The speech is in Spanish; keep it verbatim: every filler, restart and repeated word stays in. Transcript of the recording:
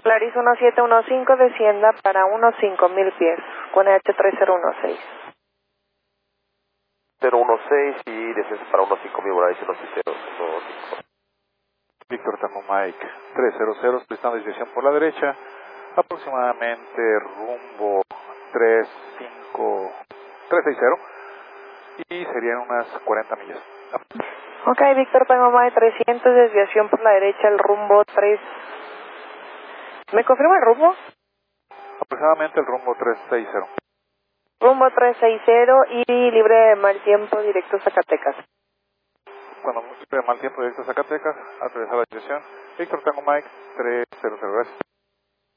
Claris uno siete uno cinco, descienda para unos cinco mil pies, con H tres cero uno seis. cero uno seis y desciende para unos cinco mil, bueno, ahí uno seis cero uno cinco. Víctor Tango Mike tres cero cero, prestando dirección por la derecha, aproximadamente rumbo tres cinco, tres seis cero, y serían unas cuarenta millas. Ok, Víctor Tango Mike trescientos, desviación por la derecha, el rumbo tres. ¿Me confirma el rumbo? Aproximadamente el rumbo tres seis cero. Rumbo tres seis cero y libre de mal tiempo, directo a Zacatecas. Cuando esté mal tiempo directo a Zacatecas, atravesar la dirección. Víctor Tango Mike tres cero cero, gracias.